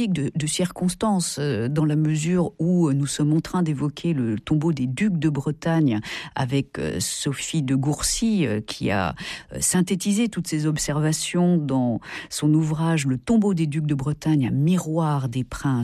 musique de circonstance, dans la mesure où nous sommes en train d'évoquer le tombeau des ducs de Bretagne avec Sophie de Gourcy, qui a synthétisé toutes ces observations dans son ouvrage Le tombeau des ducs de Bretagne, un miroir des princes